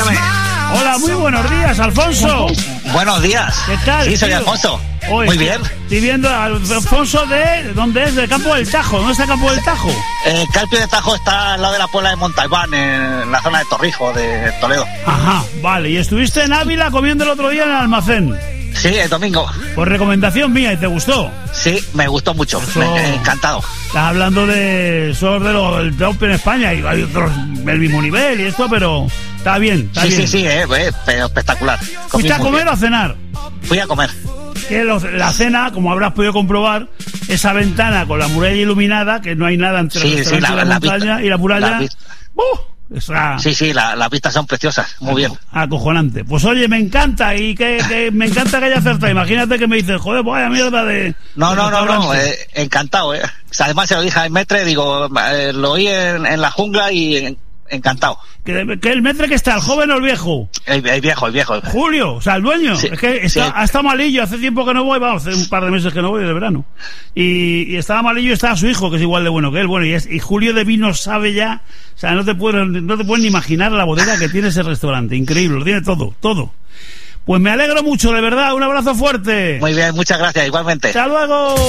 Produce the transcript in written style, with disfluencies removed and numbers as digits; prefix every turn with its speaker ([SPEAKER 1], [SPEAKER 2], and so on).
[SPEAKER 1] dígame.
[SPEAKER 2] Hola, muy buenos días, Alfonso.
[SPEAKER 1] Buenos días.
[SPEAKER 2] ¿Qué tal?
[SPEAKER 1] Sí, soy
[SPEAKER 2] tío?
[SPEAKER 1] Alfonso.
[SPEAKER 2] Oye,
[SPEAKER 1] muy bien.
[SPEAKER 2] Estoy viendo a Alfonso de... ¿Dónde es? Del Campo del Tajo. ¿Dónde está el Campo del Tajo?
[SPEAKER 1] El Carpio de Tajo está al lado de la Puebla de Montalbán, en la zona de Torrijos, de Toledo.
[SPEAKER 2] Ajá, vale. ¿Y estuviste en Ávila comiendo el otro día en el almacén?
[SPEAKER 1] Sí, el domingo.
[SPEAKER 2] Por recomendación mía, ¿y te gustó?
[SPEAKER 1] Sí, me gustó mucho.
[SPEAKER 2] Eso...
[SPEAKER 1] encantado.
[SPEAKER 2] Estás hablando de... Sos del top en España y hay otros del mismo nivel y esto, pero... Está bien, está bien.
[SPEAKER 1] Sí, pero espectacular.
[SPEAKER 2] ¿Fuiste a comer o a cenar?
[SPEAKER 1] Fui a comer.
[SPEAKER 2] Que la cena, como habrás podido comprobar, esa ventana con la muralla iluminada, que no hay nada entre la montaña y la muralla.
[SPEAKER 1] Las vistas son preciosas, muy bien.
[SPEAKER 2] Acojonante. Pues oye, me encanta y que me encanta que haya acertado. Imagínate que me dices, joder, vaya mierda de...
[SPEAKER 1] No, encantado, Además se lo dije al Metre, digo, lo oí en la jungla y... encantado.
[SPEAKER 2] ¿Que el Metre que está, el joven o el viejo?
[SPEAKER 1] El viejo.
[SPEAKER 2] Julio, o sea, el dueño. Sí, es que está malillo, hace tiempo que no voy, vamos, hace un par de meses que no voy de verano. Y estaba malillo y estaba su hijo, que es igual de bueno que él. Bueno, y Julio de vino sabe ya, o sea, no te puedes ni imaginar la bodega que tiene ese restaurante. Increíble, lo tiene todo. Pues me alegro mucho, de verdad, un abrazo fuerte.
[SPEAKER 1] Muy bien, muchas gracias, igualmente.
[SPEAKER 2] Hasta luego.